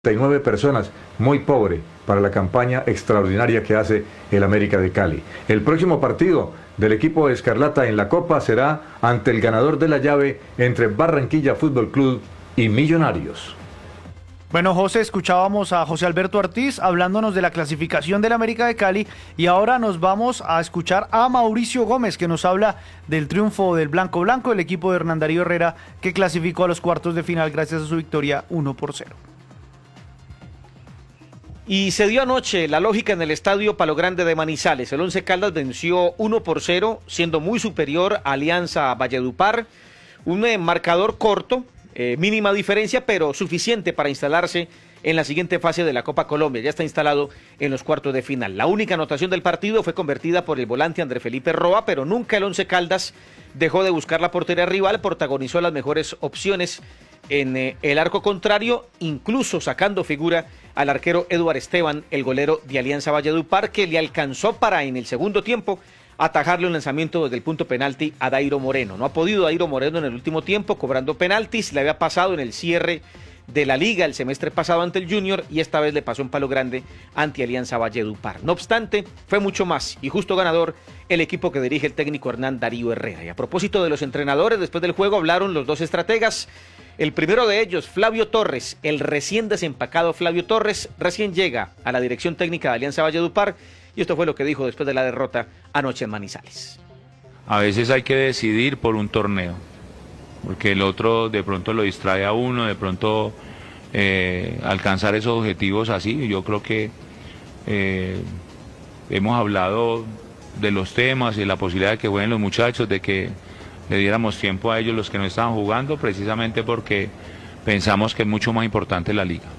39 personas, muy pobre para la campaña extraordinaria que hace el América de Cali. El próximo partido del equipo Escarlata en la Copa será ante el ganador de la llave entre Barranquilla Fútbol Club y Millonarios. Bueno, José, escuchábamos a José Alberto Ortiz hablándonos de la clasificación del América de Cali y ahora nos vamos a escuchar a Mauricio Gómez que nos habla del triunfo del Blanco Blanco, el equipo de Hernán Darío Herrera que clasificó a los cuartos de final gracias a su victoria 1-0. Y se dio anoche la lógica en el estadio Palo Grande de Manizales. El Once Caldas venció 1-0, siendo muy superior a Alianza Valledupar. Un marcador corto, mínima diferencia, pero suficiente para instalarse en la siguiente fase de la Copa Colombia. Ya está instalado en los cuartos de final. La única anotación del partido fue convertida por el volante André Felipe Roa, pero nunca el Once Caldas dejó de buscar la portería rival, protagonizó las mejores opciones en el arco contrario, incluso sacando figura al arquero Eduard Esteban, el golero de Alianza Valledupar, que le alcanzó para en el segundo tiempo atajarle un lanzamiento desde el punto penalti a Dairo Moreno. No ha podido Dairo Moreno en el último tiempo cobrando penaltis, le había pasado en el cierre de la liga el semestre pasado ante el Junior y esta vez le pasó en Palo Grande ante Alianza Valledupar. No obstante, fue mucho más y justo ganador el equipo que dirige el técnico Hernán Darío Herrera. Y a propósito de los entrenadores, después del juego hablaron los dos estrategas. El primero de ellos, Flavio Torres, el recién desempacado Flavio Torres, recién llega a la dirección técnica de Alianza Valledupar y esto fue lo que dijo después de la derrota anoche en Manizales. A veces hay que decidir por un torneo, porque el otro de pronto lo distrae a uno, de pronto alcanzar esos objetivos así. Yo creo que hemos hablado de los temas y la posibilidad de que jueguen los muchachos, de que le diéramos tiempo a ellos los que no estaban jugando, precisamente porque pensamos que es mucho más importante la liga.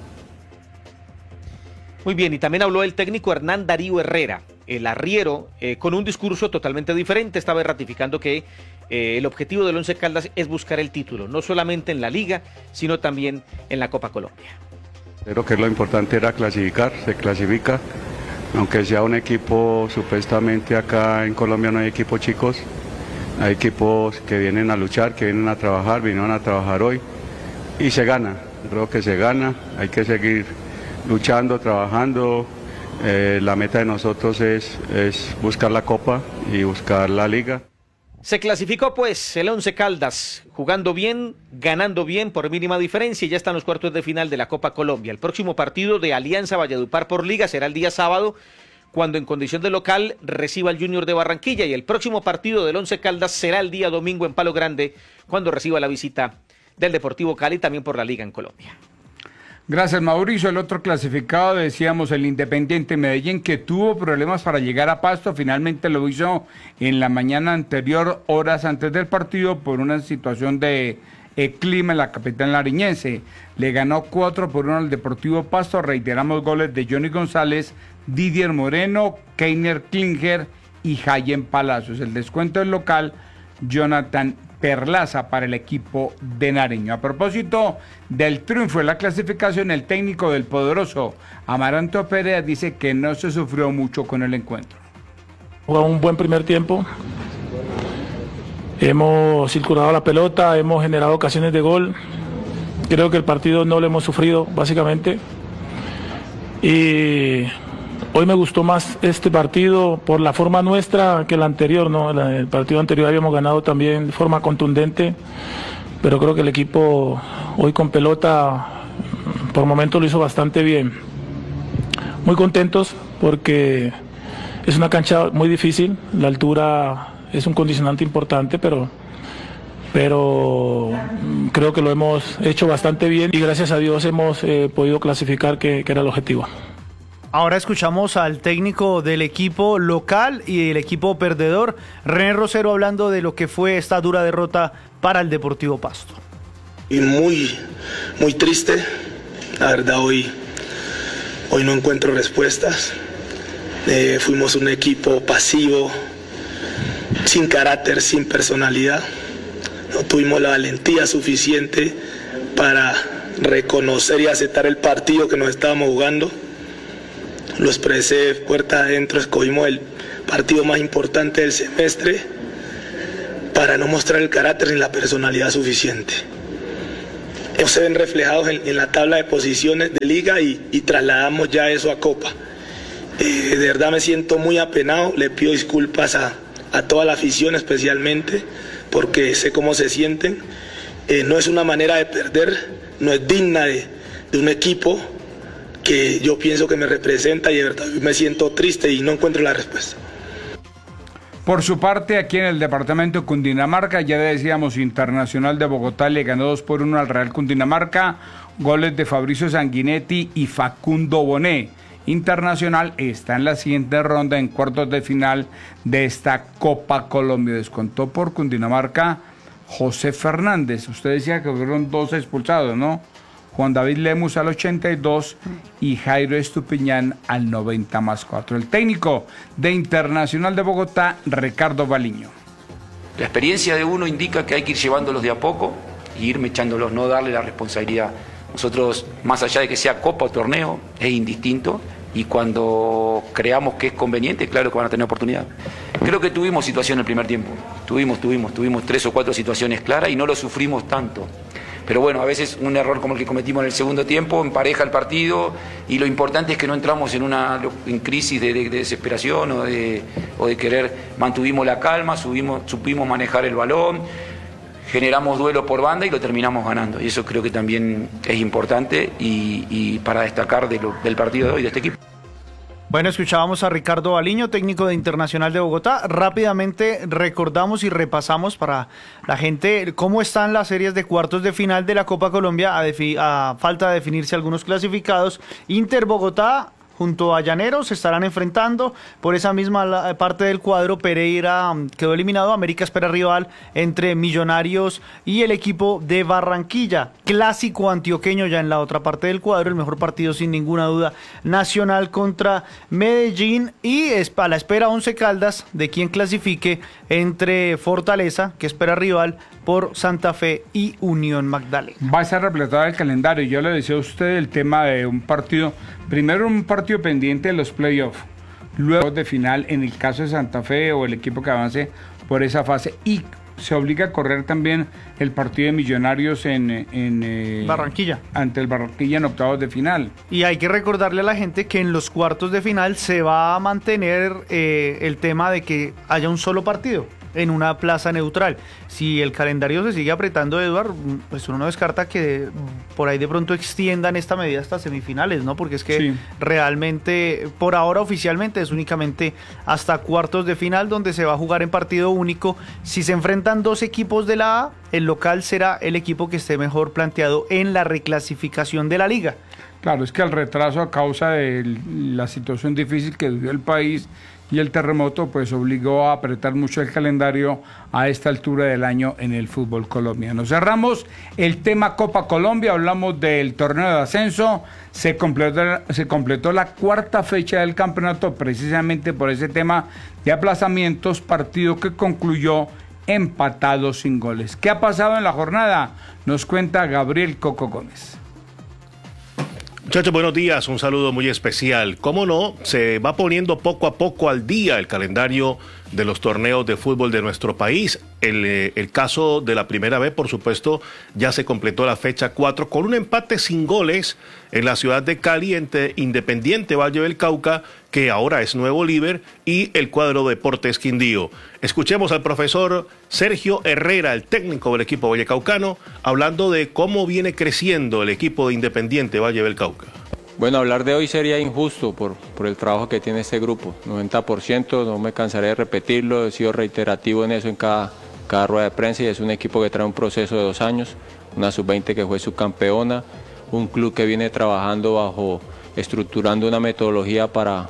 Muy bien, y también habló el técnico Hernán Darío Herrera, el arriero, con un discurso totalmente diferente, esta vez ratificando que el objetivo del Once Caldas es buscar el título, no solamente en la liga, sino también en la Copa Colombia. Creo que lo importante era clasificar, se clasifica, aunque sea un equipo, supuestamente acá en Colombia no hay equipos chicos, hay equipos que vienen a luchar, que vienen a trabajar, vinieron a trabajar hoy y se gana, creo que se gana, hay que seguir luchando, trabajando, la meta de nosotros es buscar la Copa y buscar la Liga. Se clasificó pues el Once Caldas, jugando bien, ganando bien por mínima diferencia y ya están los cuartos de final de la Copa Colombia. El próximo partido de Alianza Valledupar por Liga será el día sábado, cuando en condición de local reciba el Junior de Barranquilla y el próximo partido del Once Caldas será el día domingo en Palo Grande, cuando reciba la visita del Deportivo Cali también por la Liga en Colombia. Gracias, Mauricio. El otro clasificado, decíamos, el Independiente Medellín, que tuvo problemas para llegar a Pasto, finalmente lo hizo en la mañana anterior, horas antes del partido, por una situación de clima en la capital nariñense. Le ganó 4-1 al Deportivo Pasto, reiteramos goles de Johnny González, Didier Moreno, Keiner Klinger y Jayen Palacios. El descuento del local, Jonathan Perlaza para el equipo de Nariño. A propósito del triunfo en la clasificación, el técnico del poderoso Amaranto Pérez dice que no se sufrió mucho con el encuentro. Fue un buen primer tiempo, hemos circulado la pelota, hemos generado ocasiones de gol, creo que el partido no lo hemos sufrido básicamente y hoy me gustó más este partido por la forma nuestra que el anterior, ¿no? El partido anterior habíamos ganado también de forma contundente, pero creo que el equipo hoy con pelota por momentos lo hizo bastante bien. Muy contentos porque es una cancha muy difícil, la altura es un condicionante importante, pero creo que lo hemos hecho bastante bien y gracias a Dios hemos podido clasificar, que era el objetivo. Ahora escuchamos al técnico del equipo local y el equipo perdedor, René Rosero, hablando de lo que fue esta dura derrota para el Deportivo Pasto. Y muy triste, la verdad hoy no encuentro respuestas. Fuimos un equipo pasivo, sin carácter, sin personalidad. No tuvimos la valentía suficiente para reconocer y aceptar el partido que nos estábamos jugando. Lo expresé puerta adentro, escogimos el partido más importante del semestre para no mostrar el carácter ni la personalidad suficiente. se ven reflejados en la tabla de posiciones de liga y trasladamos ya eso a Copa. De verdad me siento muy apenado, le pido disculpas a toda la afición especialmente, porque sé cómo se sienten. No es una manera de perder, no es digna de un equipo que yo pienso que me representa, y de verdad me siento triste y no encuentro la respuesta. Por su parte, aquí en el departamento de Cundinamarca, ya decíamos, Internacional de Bogotá le ganó 2-1 al Real Cundinamarca, goles de Fabricio Sanguinetti y Facundo Bonet. Internacional está en la siguiente ronda, en cuartos de final de esta Copa Colombia. Descontó por Cundinamarca José Fernández. Usted decía que fueron 2 expulsados, ¿no? Juan David Lemus al 82 y Jairo Estupiñán al 90+4. El técnico de Internacional de Bogotá, Ricardo Baliño. La experiencia de uno indica que hay que ir llevándolos de a poco e ir mechándolos, no darle la responsabilidad. Nosotros, más allá de que sea copa o torneo, es indistinto, y cuando creamos que es conveniente, claro que van a tener oportunidad. Creo que tuvimos situación en el primer tiempo, tuvimos 3 o 4 situaciones claras y no lo sufrimos tanto. Pero bueno, a veces un error como el que cometimos en el segundo tiempo empareja el partido, y lo importante es que no entramos en crisis de desesperación o de querer. Mantuvimos la calma, supimos manejar el balón, generamos duelo por banda y lo terminamos ganando. Y eso creo que también es importante y para destacar del partido de hoy, de este equipo. Bueno, escuchábamos a Ricardo Baliño, técnico de Internacional de Bogotá. Rápidamente recordamos y repasamos para la gente cómo están las series de cuartos de final de la Copa Colombia a falta de definirse algunos clasificados. Inter Bogotá junto a Llaneros se estarán enfrentando. Por esa misma parte del cuadro, Pereira quedó eliminado. América espera rival entre Millonarios y el equipo de Barranquilla. Clásico antioqueño ya en la otra parte del cuadro. El mejor partido sin ninguna duda, Nacional contra Medellín. Y a la espera 11 Caldas de quien clasifique entre Fortaleza, que espera rival, por Santa Fe y Unión Magdalena. Va a ser repletado el calendario. Yo le decía a usted el tema de un partido, primero un partido pendiente de los playoffs, luego de final en el caso de Santa Fe o el equipo que avance por esa fase, y se obliga a correr también el partido de Millonarios en Barranquilla, ante el Barranquilla en octavos de final. Y hay que recordarle a la gente que en los cuartos de final se va a mantener el tema de que haya un solo partido en una plaza neutral. Si el calendario se sigue apretando, Eduard, pues uno no descarta que por ahí de pronto extiendan esta medida hasta semifinales, ¿no? Porque es que sí, realmente, por ahora oficialmente es únicamente hasta cuartos de final, donde se va a jugar en partido único. Si se enfrentan 2 equipos de la A, el local será el equipo que esté mejor planteado en la reclasificación de la liga. Claro, es que el retraso a causa de la situación difícil que vivió el país y el terremoto, pues obligó a apretar mucho el calendario a esta altura del año en el fútbol colombiano. Cerramos el tema Copa Colombia, hablamos del torneo de ascenso, se completó la 4ª fecha del campeonato precisamente por ese tema de aplazamientos, partido que concluyó empatado sin goles. ¿Qué ha pasado en la jornada? Nos cuenta Gabriel Coco Gómez. Muchachos, buenos días, un saludo muy especial. Cómo no, se va poniendo poco a poco al día el calendario de los torneos de fútbol de nuestro país. El caso de la primera vez, por supuesto, ya se completó la fecha 4 con un empate sin goles en la ciudad de Cali entre Independiente Valle del Cauca, que ahora es nuevo líder, y el cuadro Deportes Quindío. Escuchemos al profesor Sergio Herrera, el técnico del equipo vallecaucano, hablando de cómo viene creciendo el equipo de Independiente Valle del Cauca. Bueno, hablar de hoy sería injusto por el trabajo que tiene este grupo. 90%, no me cansaré de repetirlo, he sido reiterativo en eso en cada rueda de prensa, y es un equipo que trae un proceso de 2 años, una sub-20 que fue subcampeona, un club que viene trabajando estructurando una metodología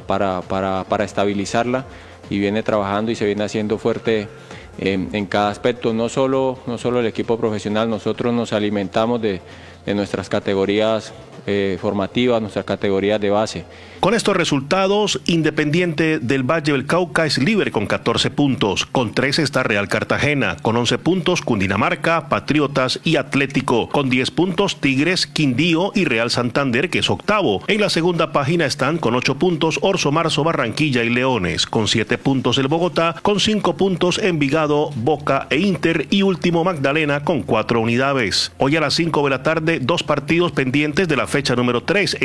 para estabilizarla, y viene trabajando y se viene haciendo fuerte en cada aspecto, no solo el equipo profesional. Nosotros nos alimentamos de nuestras categorías formativas, nuestras categorías de base. Con estos resultados, Independiente del Valle del Cauca es líder con 14 puntos. Con 13 está Real Cartagena. Con 11 puntos, Cundinamarca, Patriotas y Atlético. Con 10 puntos, Tigres, Quindío y Real Santander, que es octavo. En la segunda página están con 8 puntos Orso Marzo, Barranquilla y Leones. Con 7 puntos el Bogotá. Con 5 puntos Envigado, Boca e Inter. Y último Magdalena con 4 unidades. Hoy a las 5 de la tarde, 2 partidos pendientes de la fecha número 3.